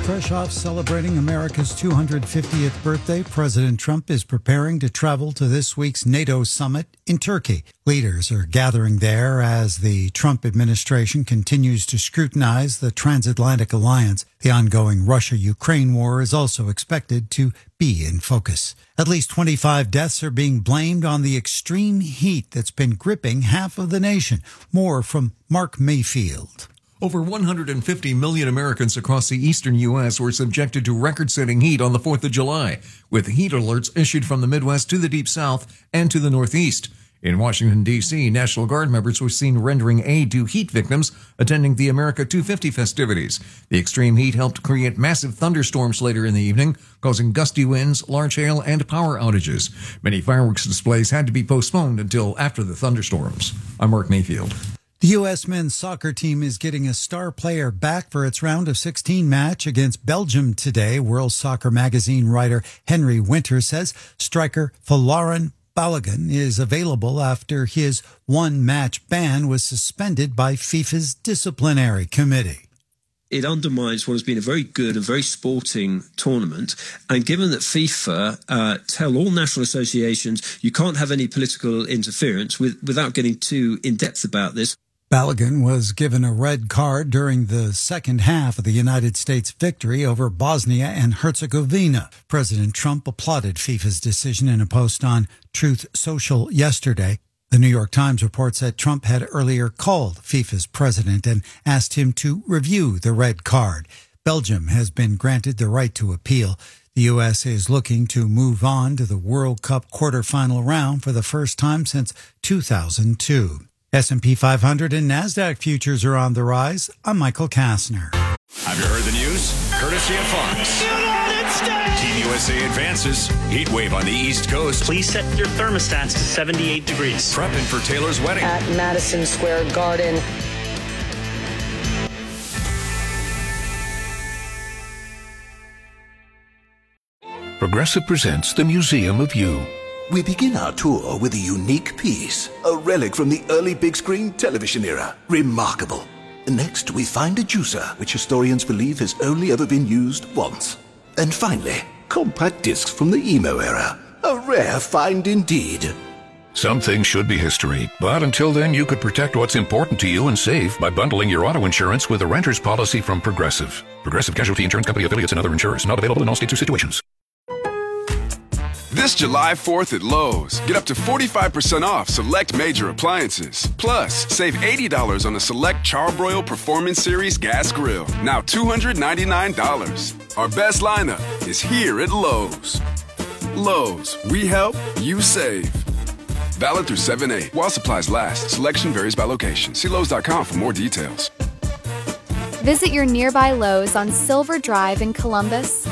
Fresh off celebrating America's 250th birthday, President Trump is preparing to travel to this week's NATO summit in Turkey. Leaders are gathering there as the Trump administration continues to scrutinize the transatlantic alliance. The ongoing Russia-Ukraine war is also expected to be in focus. At least 25 deaths are being blamed on the extreme heat that's been gripping half of the nation. More from Mark Mayfield. Over 150 million Americans across the eastern U.S. were subjected to record-setting heat on the 4th of July, with heat alerts issued from the Midwest to the Deep South and to the Northeast. In Washington, D.C., National Guard members were seen rendering aid to heat victims attending the America 250 festivities. The extreme heat helped create massive thunderstorms later in the evening, causing gusty winds, large hail, and power outages. Many fireworks displays had to be postponed until after the thunderstorms. I'm Mark Mayfield. The U.S. men's soccer team is getting a star player back for its round of 16 match against Belgium today. World Soccer Magazine writer Henry Winter says striker Folarin Balogun is available after his one-match ban was suspended by FIFA's disciplinary committee. It undermines what has been a very good and very sporting tournament. And given that FIFA tell all national associations you can't have any political interference without getting too in-depth about this. Balogun was given a red card during the second half of the United States victory over Bosnia and Herzegovina. President Trump applauded FIFA's decision in a post on Truth Social yesterday. The New York Times reports that Trump had earlier called FIFA's president and asked him to review the red card. Belgium has been granted the right to appeal. The U.S. is looking to move on to the World Cup quarterfinal round for the first time since 2002. S&P 500 and NASDAQ futures are on the rise. I'm Michael Kastner. Have you heard the news? Courtesy of Fox. Team USA advances. Heat wave on the East Coast. Please set your thermostats to 78 degrees. Prepping for Taylor's wedding. At Madison Square Garden. Progressive presents the Museum of You. We begin our tour with a unique piece, a relic from the early big screen television era. Remarkable. Next, we find a juicer, which historians believe has only ever been used once. And finally, compact discs from the emo era. A rare find indeed. Some things should be history, but until then you could protect what's important to you and save by bundling your auto insurance with a renter's policy from Progressive. Progressive Casualty Insurance Company affiliates and other insurers. Not available in all states or situations. This July 4th at Lowe's, get up to 45% off select major appliances. Plus, save $80 on a select Charbroil Performance Series gas grill. Now $299. Our best lineup is here at Lowe's. Lowe's, we help, you save. Valid through 7/8. While supplies last, selection varies by location. See Lowes.com for more details. Visit your nearby Lowe's on Silver Drive in Columbus.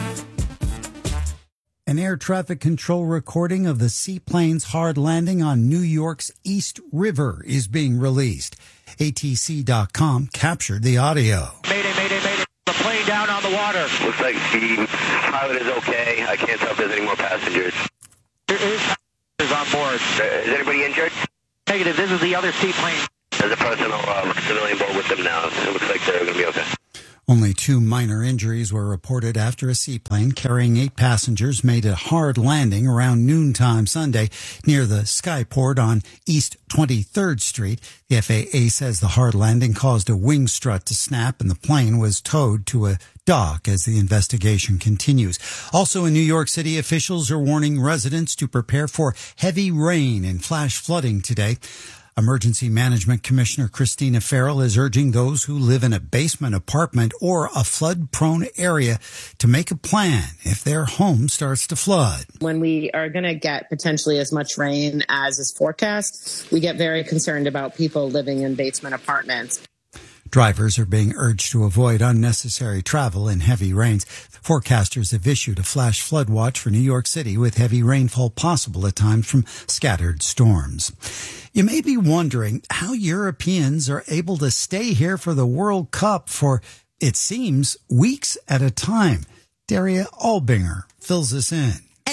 An air traffic control recording of the seaplane's hard landing on New York's East River is being released. ATC.com captured the audio. Mayday, mayday, mayday. The plane down on the water. Looks like the pilot is okay. I can't tell if there's any more passengers. There is passengers on board. Is anybody injured? Negative. This is the other seaplane. There's a personal civilian boat with them now. It looks like they're going to be okay. Only 2 minor injuries were reported after a seaplane carrying 8 passengers made a hard landing around noontime Sunday near the Skyport on East 23rd Street. The FAA says the hard landing caused a wing strut to snap and the plane was towed to a dock as the investigation continues. Also in New York City, officials are warning residents to prepare for heavy rain and flash flooding today. Emergency Management Commissioner Christina Farrell is urging those who live in a basement apartment or a flood-prone area to make a plan if their home starts to flood. When we are going to get potentially as much rain as is forecast, we get very concerned about people living in basement apartments. Drivers are being urged to avoid unnecessary travel in heavy rains. Forecasters have issued a flash flood watch for New York City with heavy rainfall possible at times from scattered storms. You may be wondering how Europeans are able to stay here for the World Cup for, it seems, weeks at a time. Daria Albinger fills us in.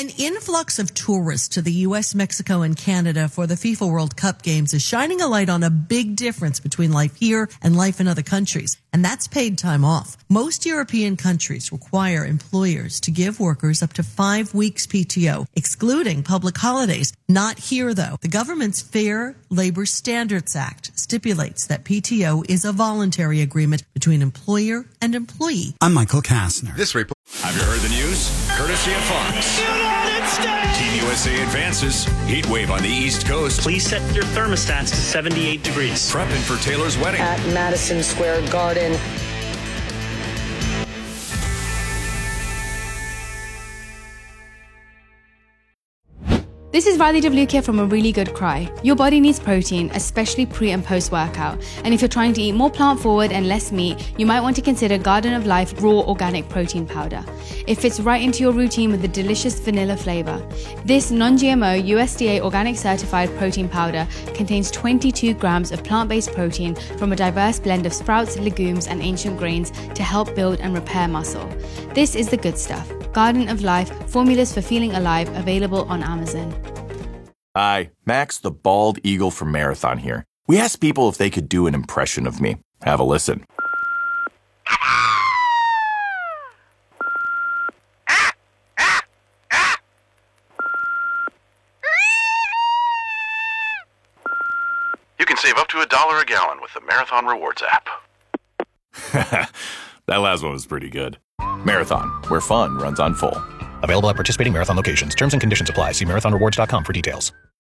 An influx of tourists to the U.S., Mexico, and Canada for the FIFA World Cup games is shining a light on a big difference between life here and life in other countries, and that's paid time off. Most European countries require employers to give workers up to 5 weeks PTO, excluding public holidays. Not here, though. The government's Fair Labor Standards Act stipulates that PTO is a voluntary agreement between employer and employee. I'm Michael Kastner. This report. Have you heard the news? Courtesy of Fox. United States! Team USA advances. Heat wave on the East Coast. Please set your thermostats to 78 degrees. Prepping for Taylor's wedding. At Madison Square Garden. This is Riley Devlukia from A Really Good Cry. Your body needs protein, especially pre and post workout. And if you're trying to eat more plant forward and less meat, you might want to consider Garden of Life Raw Organic Protein Powder. It fits right into your routine with a delicious vanilla flavor. This non-GMO USDA organic certified protein powder contains 22 grams of plant-based protein from a diverse blend of sprouts, legumes, and ancient grains to help build and repair muscle. This is the good stuff. Garden of Life, formulas for feeling alive, available on Amazon. Hi, Max the Bald Eagle from Marathon here. We asked people if they could do an impression of me. Have a listen. You can save up to $1 a gallon with the Marathon Rewards app. That last one was pretty good. Marathon, where fun runs on full. Available at participating Marathon locations. Terms and conditions apply. See marathonrewards.com for details.